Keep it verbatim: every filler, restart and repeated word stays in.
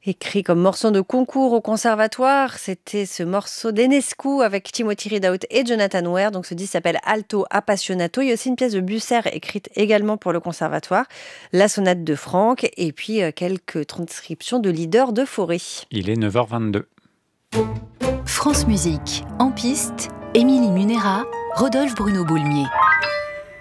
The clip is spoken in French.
Écrit comme morceau de concours au conservatoire, c'était ce morceau d'Enescu avec Timothy Ridaut et Jonathan Ware. Donc ce disque s'appelle Alto Appassionato. Il y a aussi une pièce de Busser écrite également pour le conservatoire, la sonate de Franck et puis euh, quelques transcriptions de leaders de Fauré. Il est neuf heures vingt-deux. France Musique, en piste, Émilie Munera, Rodolphe Bruno Boulmier.